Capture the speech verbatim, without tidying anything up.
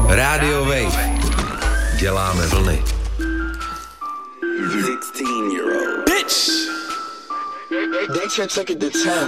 Rádio Wave. Děláme vlny. sixteen year old bitch. They should take it to town.